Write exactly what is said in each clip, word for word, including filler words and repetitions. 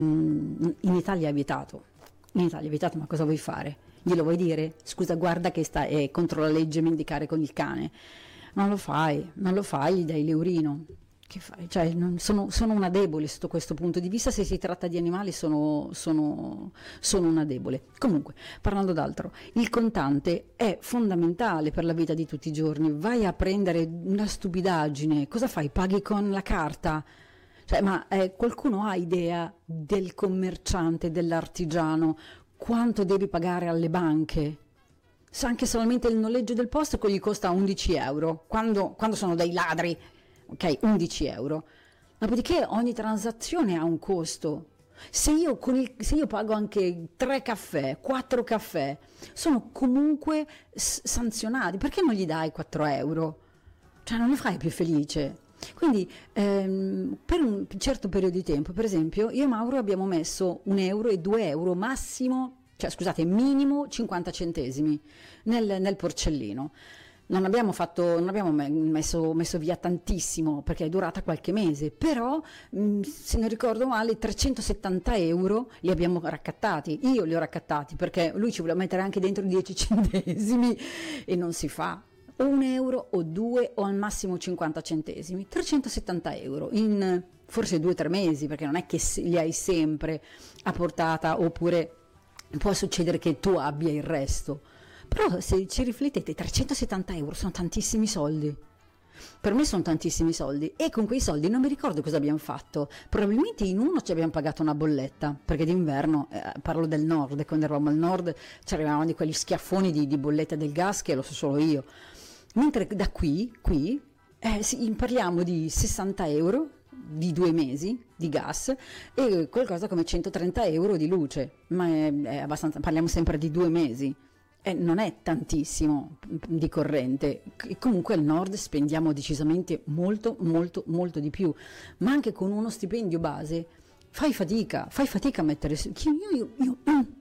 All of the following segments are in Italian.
Mm, in Italia è vietato, in Italia è vietato, ma cosa vuoi fare? Glielo vuoi dire? Scusa, guarda che sta, è contro la legge mendicare con il cane. Non lo fai, non lo fai, gli dai l'eurino. Che fai? Cioè, non- sono, sono una debole sotto questo punto di vista, se si tratta di animali sono, sono, sono una debole. Comunque, parlando d'altro, il contante è fondamentale per la vita di tutti i giorni. Vai a prendere una stupidaggine, cosa fai? Paghi con la carta? Cioè, ma eh, qualcuno ha idea del commerciante, dell'artigiano, quanto devi pagare alle banche? Sa anche solamente il noleggio del posto che gli costa undici euro, quando, quando sono dei ladri, ok, undici euro. Dopodiché ogni transazione ha un costo. Se io, con il- se io pago anche tre caffè, quattro caffè, sono comunque s- sanzionati. Perché non gli dai quattro euro? Cioè non li fai più felice. Quindi ehm, per un certo periodo di tempo, per esempio, io e Mauro abbiamo messo un euro e due euro massimo, cioè scusate, minimo cinquanta centesimi nel, nel porcellino. Non abbiamo fatto, non abbiamo me- messo, messo via tantissimo perché è durata qualche mese, però mh, se non ricordo male trecentosettanta euro li abbiamo raccattati. Io li ho raccattati perché lui ci voleva mettere anche dentro dieci centesimi e non si fa. O un euro o due o al massimo cinquanta centesimi, trecentosettanta euro in forse due o tre mesi, perché non è che se- li hai sempre a portata, oppure può succedere che tu abbia il resto. Però se ci riflettete, trecentosettanta euro sono tantissimi soldi. Per me sono tantissimi soldi e con quei soldi non mi ricordo cosa abbiamo fatto. Probabilmente in uno ci abbiamo pagato una bolletta, perché d'inverno, eh, parlo del nord, quando eravamo al nord c'erano di quegli schiaffoni di, di bolletta del gas che lo so solo io. Mentre da qui, qui eh, sì, parliamo di sessanta euro di due mesi di gas e qualcosa come centotrenta euro di luce, ma è, è abbastanza, parliamo sempre di due mesi. Eh, non è tantissimo di corrente. E comunque al nord spendiamo decisamente molto, molto, molto di più, ma anche con uno stipendio base fai fatica, fai fatica a mettere su. Io, io, io,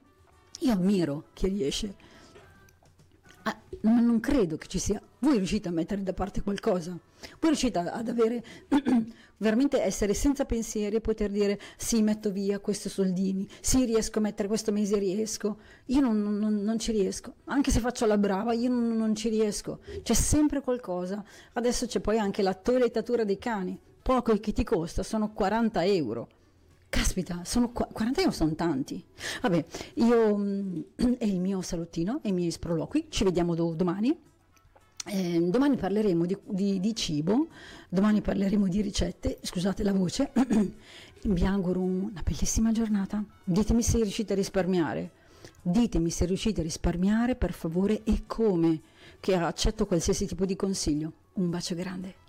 io ammiro chi riesce. Ah, ma non credo che ci sia. Voi riuscite a mettere da parte qualcosa? Voi riuscite a- ad avere veramente essere senza pensieri e poter dire sì, metto via questi soldini, sì, riesco a mettere questo mese, riesco. Io non, non- non ci riesco, anche se faccio la brava, io non, non ci riesco. C'è sempre qualcosa. Adesso c'è poi anche la toilettatura dei cani, poco che ti costa, sono quaranta euro. Caspita, sono qua- quaranta euro sono tanti. Vabbè, io mm, è il mio salottino e i miei sproloqui. Ci vediamo do- domani. Eh, domani parleremo di, di- di cibo, domani parleremo di ricette. Scusate la voce. Vi auguro una bellissima giornata. Ditemi se riuscite a risparmiare. Ditemi se riuscite a risparmiare, per favore, e come, che accetto qualsiasi tipo di consiglio. Un bacio grande.